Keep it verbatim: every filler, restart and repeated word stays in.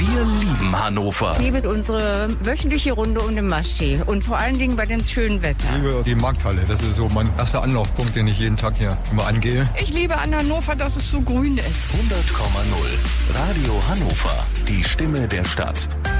Wir lieben Hannover. Ich liebe unsere wöchentliche Runde um den Maschsee und vor allen Dingen bei dem schönen Wetter. Ich liebe die Markthalle. Das ist so mein erster Anlaufpunkt, den ich jeden Tag hier immer angehe. Ich liebe an Hannover, dass es so grün ist. hundert Komma null Radio Hannover. Die Stimme der Stadt.